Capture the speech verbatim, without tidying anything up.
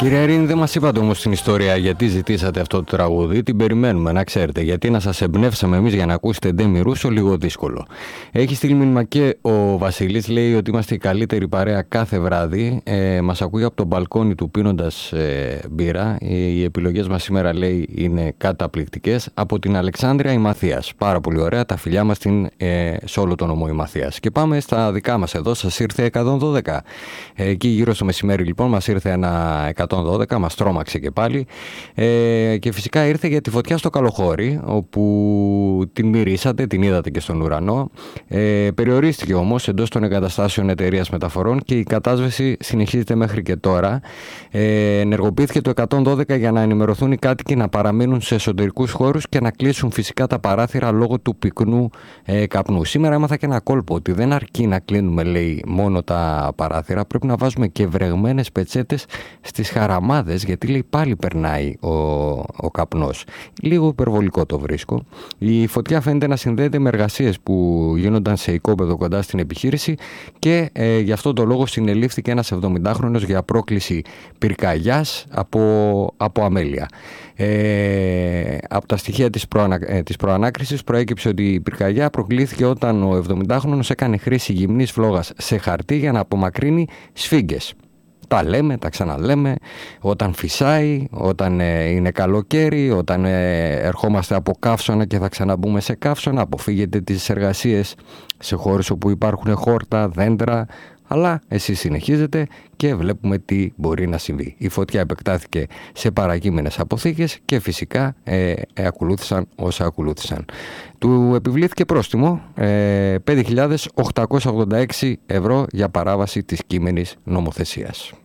Κύριε Αρίνη, δεν μας είπατε όμως την ιστορία γιατί ζητήσατε αυτό το τραγούδι. Την περιμένουμε, να ξέρετε. Γιατί να σας εμπνεύσαμε εμείς για να ακούσετε Ντέμι Ρούσο, λίγο δύσκολο. Έχει στείλει μήνυμα και ο Βασίλης, λέει ότι είμαστε η καλύτερη παρέα κάθε βράδυ. Ε, μας ακούει από το μπαλκόνι του πίνοντας ε, μπύρα. Οι επιλογές μας σήμερα, λέει, είναι καταπληκτικές. Από την Αλεξάνδρεια η Μαθίας. Πάρα πολύ ωραία. Τα φιλιά μας στην, ε, σε όλο τον ομό η Μαθίας. Και πάμε στα δικά μας εδώ. Σας ήρθε εκατόν δώδεκα. Ε, εκεί γύρω στο μεσημέρι, λοιπόν, μας ήρθε ένα εκατόν δώδεκα, μας τρόμαξε και πάλι. Ε, και φυσικά ήρθε για τη φωτιά στο Καλοχώρι, όπου την μυρίσατε, την είδατε και στον ουρανό. Ε, περιορίστηκε όμως εντός των εγκαταστάσεων εταιρείας μεταφορών και η κατάσβεση συνεχίζεται μέχρι και τώρα. Ε, ενεργοποιήθηκε το εκατόν δώδεκα για να ενημερωθούν οι κάτοικοι να παραμείνουν σε εσωτερικούς χώρους και να κλείσουν φυσικά τα παράθυρα λόγω του πυκνού ε, καπνού. Σήμερα έμαθα και ένα κόλπο ότι δεν αρκεί να κλείνουμε, λέει, μόνο τα παράθυρα, πρέπει να βάζουμε και βρεγμένες πετσέτες στις χαραμάδες, γιατί, λέει, πάλι περνάει ο, ο καπνός. Λίγο υπερβολικό το βρίσκω. Η φωτιά φαίνεται να συνδέεται με εργασίες που γίνονταν σε οικόπεδο κοντά στην επιχείρηση και ε, γι' αυτό το λόγο συνελήφθηκε ένας εβδομηντάχρονος για πρόκληση πυρκαγιάς από, από αμέλεια. Ε, από τα στοιχεία της, προανα, ε, της προανάκρισης προέκυψε ότι η πυρκαγιά προκλήθηκε όταν ο εβδομηντάχρονος έκανε χρήση γυμνής φλόγας σε χαρτί για να απομακρύνει σφίγγες. Τα λέμε, τα ξαναλέμε, όταν φυσάει, όταν ε, είναι καλοκαίρι, όταν ε, ερχόμαστε από καύσωνα και θα ξαναμπούμε σε καύσωνα, αποφύγετε τις εργασίες σε χώρες όπου υπάρχουν χόρτα, δέντρα, αλλά εσείς συνεχίζετε και βλέπουμε τι μπορεί να συμβεί. Η φωτιά επεκτάθηκε σε παρακείμενες αποθήκες και φυσικά ε, ε, ακολούθησαν όσα ακολούθησαν. Του επιβλήθηκε πρόστιμο ε, πέντε χιλιάδες οκτακόσια ογδόντα έξι ευρώ για παράβαση της κείμενης νομοθεσίας.